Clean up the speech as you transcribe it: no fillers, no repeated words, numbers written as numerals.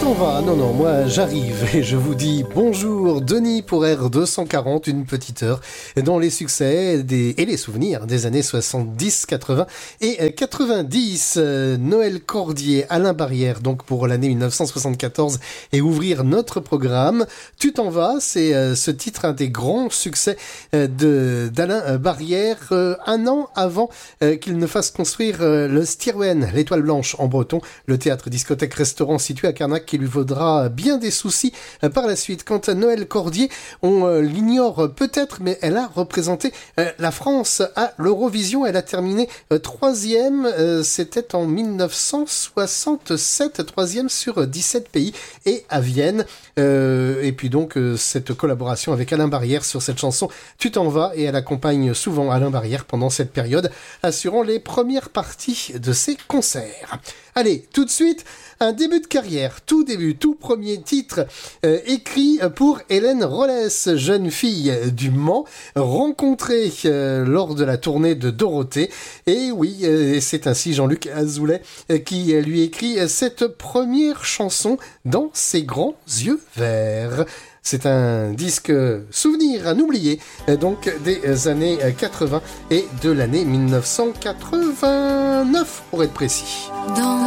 t'en vas? Non, non, moi j'arrive et je vous dis bonjour Denis pour R240, une petite heure dans les succès et les souvenirs des années 70, 80 et 90. Noël Cordier, Alain Barrière donc pour l'année 1974 et ouvrir notre programme. Tu t'en vas, c'est ce titre, un des grands succès d'Alain Barrière, un an avant qu'il ne fasse construire le Stirwen, l'étoile blanche en breton, le théâtre discothèque restaurant situé à Carnac qui lui vaudra bien des soucis par la suite. Quant à Noël Cordier, on l'ignore peut-être, mais elle a représenté la France à l'Eurovision. Elle a terminé troisième, c'était en 1967, troisième sur 17 pays et à Vienne. Et puis donc cette collaboration avec Alain Barrière sur cette chanson Tu t'en vas, et elle accompagne souvent Alain Barrière pendant cette période, assurant les premières parties de ses concerts. Allez, tout de suite, un début de carrière, tout premier titre écrit pour Hélène Rollès, jeune fille du Mans, rencontrée lors de la tournée de Dorothée. Et oui, c'est ainsi Jean-Luc Azoulay qui lui écrit cette première chanson dans ses grands yeux verts. C'est un disque souvenir à n'oublier, donc des années 80 et de l'année 1989 pour être précis.